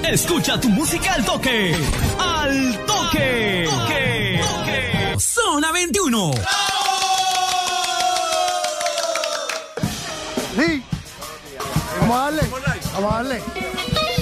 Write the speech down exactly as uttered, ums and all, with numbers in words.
Escucha tu música al toque. Al toque. Toque. Toque. Zona veintiuno. Sí. Vamos a darle. Vamos a darle.